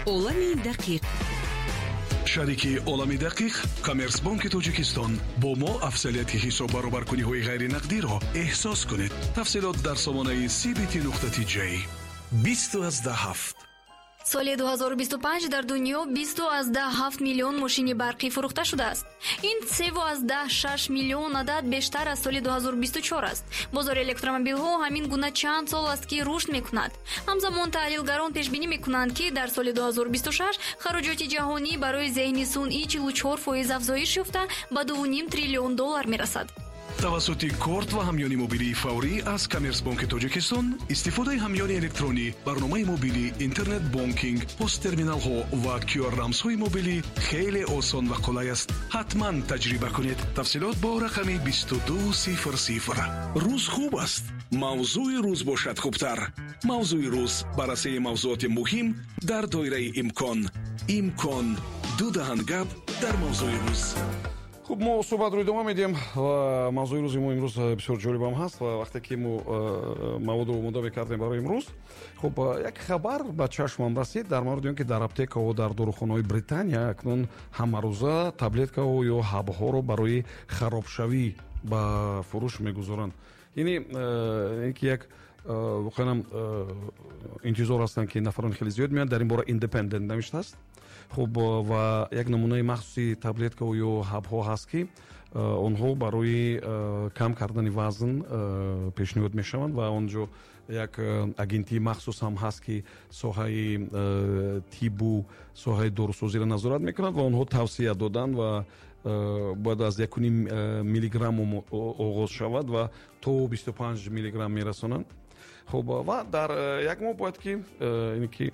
олами дақиқ. шарики олами дақиқ Коммерцбанки Тоҷикистон бо мо афзалияти ҳисоб баробаркуниҳои ғайринақдиро эҳсос кунед. тафсилот дар сомонаи CBT.J 2017. соли 2025 дар дунё 20.7 миллион мошини барқӣ фурӯхта шудааст. ин 3.6 миллион адад бештар аз соли 2024 аст. бозори электромобилҳо ҳамин гуна чанд сол аст ки рушд мекунад. ҳамзамон таҳлилгарон пешбинӣ мекунанд ки дар соли 2026 хароҷоти ҷаҳонӣ барои зеҳни сунъӣ 44% афзоиш ёфта ба $2.5 триллион мерасад. тавассути корт ва ҳамёни мобилии фаврӣ аз Коммерцбанки Тоҷикистон истифодаи ҳамёни электронӣ, барномаи мобилӣ, интернет бонкинг, посттерминалҳо ва QR-рамзҳои мобилӣ хеле осон ва қулай аст. ҳатман таҷриба кунед. тафсилот бо рақами 2200. рӯз хуб аст. мавзӯи рӯз бошад хубтар. мавзӯи рӯз баррасии мавзуоти муҳим дар доираи имкон ду даҳан гап дар мавзӯи рӯз. خب ما صحبت رو ادامه میدیم و موضوع روز ما امروز بسیار جالب هم هست و وقتی که ما مواد رو مدام کردیم برای امروز خب یک خبر به چشمم رسید در مورد اینکه در اپتека و در داروخانه‌های بریتانیا اکنون همروزه تابلتکا و یا حب‌ها رو برای خرابشوی به فروش میگذارند. یعنی اینکه یک واقعا انتظار هستن که نفران خیلی زیاد میان در این باره ایندیپندنت نوشته است. خب و یک نمونه مخصوصی تابلتکا و یا حب‌ها هست که آنها برای کم کردن وزن پیشنهاد میشوند و اونجا یک агенти مخصوص هم هست که ساحه طب و ساحه داروسازی را نظارت میکنند و آنها توصیه دادن و باید از 1.5 میلی گرم آغاز شود و تا 25 میلی گرم میرسانند. خب و در یک ماه باید که اینکه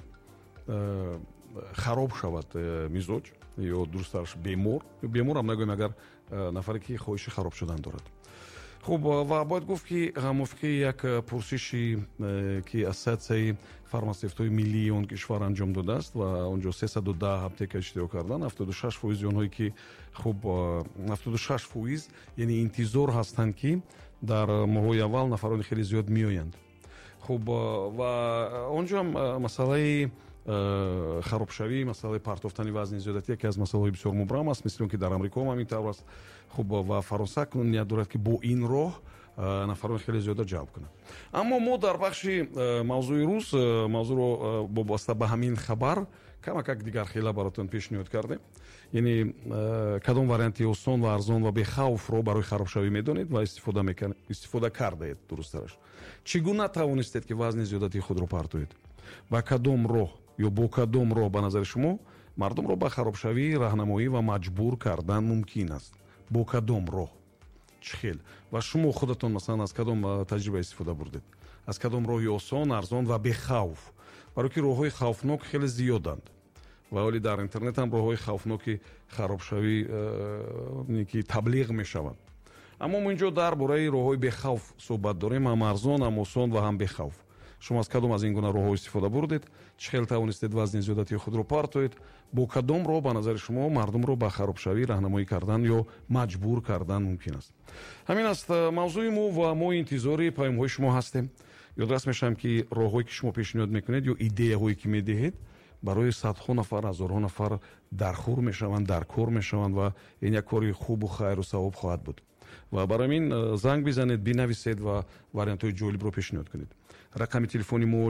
خراب شود مزاج یا درستش بیمار هم نگویم اگر نفری که خواهش خراب شدن دارد. خب و باید گفت که موافقه یک پرسشی که از سطح فارماسیفت‌های ملی اون کشور انجام داده است و اونجا 310 اپتека اشتراک کردن. 76% اونهایی که خب 76% یعنی انتظار هستند که در ماه‌های اول نفران خیلی زیاد میآیند. خب و اونجا مسئله خرابشوی، مسئله پرتافتن وزن زیادتی که از مسائل بسیار مبرم است، مثل که در آمریکا هم همینطور است. خب و فرانسه نیت دارد که با این راه نفران خیلی زیاد جلب کنه. اما ما در بخش موضوع روز موضوع رو با واسطه به همین خبر کمک دیگر خیلی براتون پیشنهاد کردیم. یعنی کدام وارینتی آسان و ارزان و بی خوف رو برای خرابشوی میدونید و استفاده کرده درستش. چگونه توانستید که وزن زیادتی خود رو پرتوید؟ با کدام راه یا با کدام راه به نظر شما مردم رو به خرابشوی راهنمایی و مجبور کردن ممکن است؟ با کدام راه؟ چخیل و شما خودتون مثلا از کدام تجربه استفاده بردید؟ از کدام راهی آسان، ارزان و بی خوف؟ برای که راههای خوفناک خیلی زیادند و ولی در اینترنت هم راههای خوفناک خرابشوی که تبلیغ میشوند. اما ما اینجا درباره راههای بی خوف صحبت داریم، هم ارزان، هم آسان و هم بی خوف. شما از کدام از این گونه راه‌ها استفاده بردید؟ چخیل توانستید وزن زیادتی خود رو پرتوید؟ با کدام راه به نظر شما مردم رو به خرابشوی راهنمایی کردن یا مجبور کردن ممکن است؟ همین است موضوع ما و ما انتظاری پیام‌های شما هستیم. یادداشت میشم که راه‌هایی که شما پیشنهاد میکنید یا ایده‌هایی که میدهید برای صدها نفر، هزارها نفر درخور میشوند، در کار میشوند و این یک کاری خوب و خیر و ثواب خواهد بود. و برای این زنگ بزنید، بنویسید و وارینت‌های جالب رو پیشنهاد کنید. رقم تلفنی ما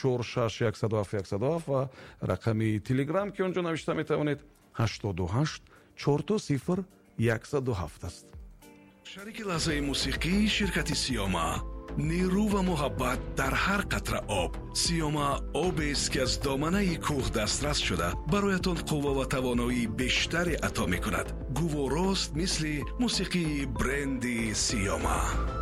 446 و رقم تلگرام که اونجا نوشته میتوانید 88 420 107 است. شریک لحظه موسیقی شرکت سیاما، نیرو و محبت در هر قطره آب. سیاما آبی است که از دامنه کوه دسترس شده برایتان قوه و توانایی بیشتری عطا میکند. گوارا است مثل موسیقی برند سیاما.